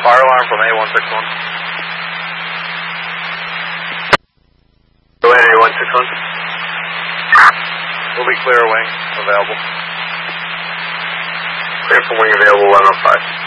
Fire alarm from A161. Go ahead, A161. We'll be clear wing available. Clear for wing available 105.